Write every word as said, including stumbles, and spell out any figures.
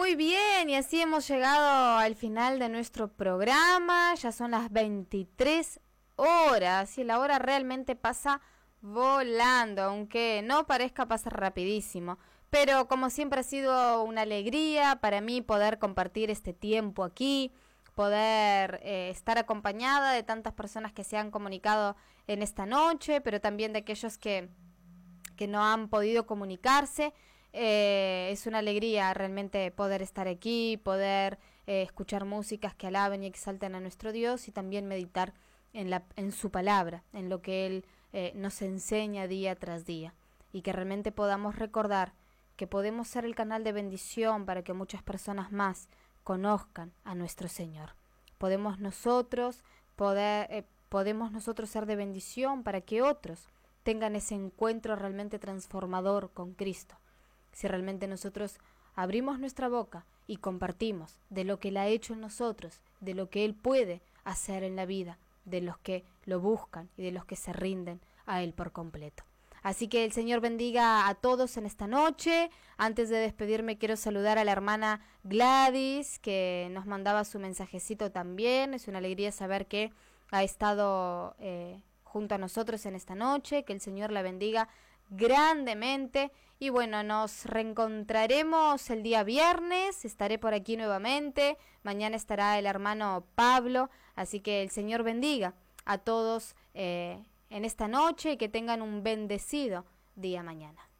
Muy bien, y así hemos llegado al final de nuestro programa. Ya son las veintitrés horas y la hora realmente pasa volando, aunque no parezca pasar rapidísimo. Pero como siempre ha sido una alegría para mí poder compartir este tiempo aquí, poder eh, estar acompañada de tantas personas que se han comunicado en esta noche, pero también de aquellos que, que no han podido comunicarse. Eh, es una alegría realmente poder estar aquí, poder eh, escuchar músicas que alaben y exalten a nuestro Dios y también meditar en, la, en su palabra, en lo que Él eh, nos enseña día tras día, y que realmente podamos recordar que podemos ser el canal de bendición para que muchas personas más conozcan a nuestro Señor. Podemos nosotros poder, eh, podemos nosotros ser de bendición para que otros tengan ese encuentro realmente transformador con Cristo. Si realmente nosotros abrimos nuestra boca y compartimos de lo que Él ha hecho en nosotros, de lo que Él puede hacer en la vida, de los que lo buscan y de los que se rinden a Él por completo. Así que el Señor bendiga a todos en esta noche. Antes de despedirme quiero saludar a la hermana Gladys, que nos mandaba su mensajecito también. Es una alegría saber que ha estado eh, junto a nosotros en esta noche. Que el Señor la bendiga grandemente. Y bueno, nos reencontraremos el día viernes. Estaré por aquí nuevamente. Mañana estará el hermano Pablo. Así que el Señor bendiga a todos eh, en esta noche y que tengan un bendecido día mañana.